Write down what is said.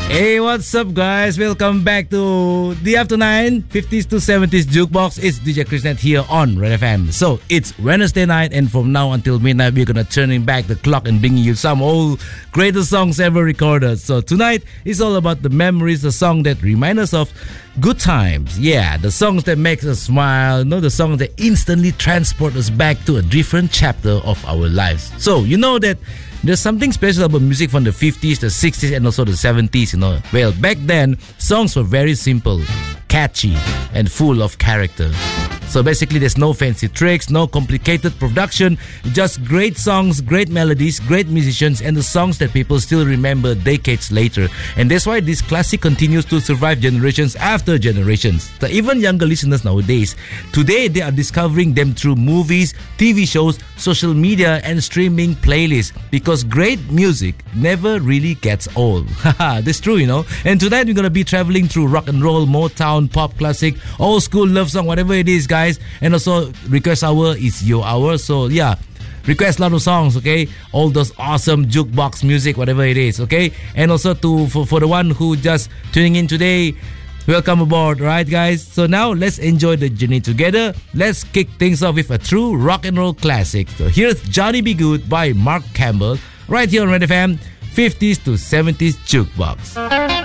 Hey, what's up, guys? Welcome back to the After 9 50s to 70s Jukebox. It's DJ Krishnet here on Red FM. So, it's Wednesday night, and from now until midnight, we're gonna turning back the clock and bringing you some old greatest songs ever recorded. So, tonight is all about the memories, the song that remind us of good times. Yeah, the songs that make us smile, the songs that instantly transport us back to a different chapter of our lives. So, you know that there's something special about music from the 50s, the 60s, and also the 70s, Well, back then, songs were very simple, catchy, and full of character. So basically, there's no fancy tricks, no complicated production, just great songs, great melodies, great musicians, and the songs that people still remember decades later. And that's why this classic continues to survive generations after generations. So even younger listeners nowadays, today they are discovering them through movies, TV shows, social media, and streaming playlists. Because great music never really gets old. Haha, that's true, And tonight we're going to be traveling through rock and roll, Motown, pop classic, old school love song, whatever it is, guys. And also, request hour is your hour. So, yeah, request a lot of songs, okay? All those awesome jukebox music, whatever it is, okay? And also, for the one who just tuning in today, welcome aboard, right, guys? So now, let's enjoy the journey together. Let's kick things off with a true rock and roll classic. So here's Johnny B. Good by Mark Campbell, right here on Red FM, 50s to 70s Jukebox.